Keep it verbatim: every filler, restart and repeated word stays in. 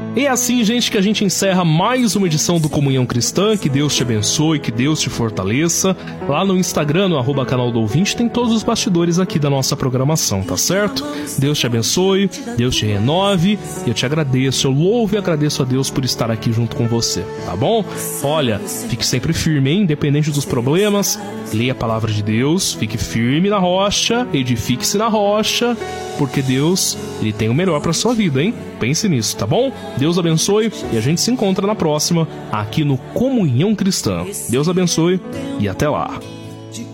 E é assim, gente, que a gente encerra mais uma edição do Comunhão Cristã. Que Deus te abençoe, que Deus te fortaleça. Lá no Instagram, no arroba canal do ouvinte, tem todos os bastidores aqui da nossa programação, tá certo? Deus te abençoe, Deus te renove. E eu te agradeço, eu louvo e agradeço a Deus por estar aqui junto com você, tá bom? Olha, fique sempre firme, hein? Independente dos problemas, leia a palavra de Deus, fique firme na rocha, edifique-se na rocha, porque Deus, Ele tem o melhor pra sua vida, hein? Pense nisso, tá bom? Deus abençoe e a gente se encontra na próxima, aqui no Comunhão Cristã. Deus abençoe e até lá.